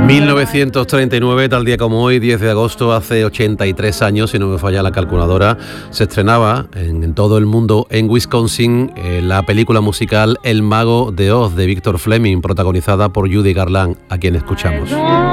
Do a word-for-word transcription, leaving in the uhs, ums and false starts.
mil novecientos treinta y nueve, tal día como hoy, diez de agosto, hace ochenta y tres años, si no me falla la calculadora, se estrenaba en, en todo el mundo, en Wisconsin, eh, la película musical El Mago de Oz, de Victor Fleming, protagonizada por Judy Garland, a quien escuchamos.